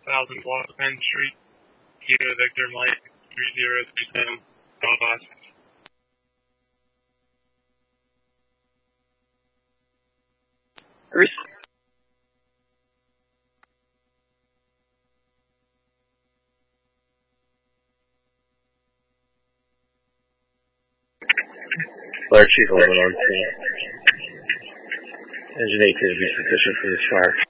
1000 Block Penn Street, Kilo Victor Mike 3037, Belfast. Flare Chief 11 on scene. Engine 8 to be sufficient for this fire.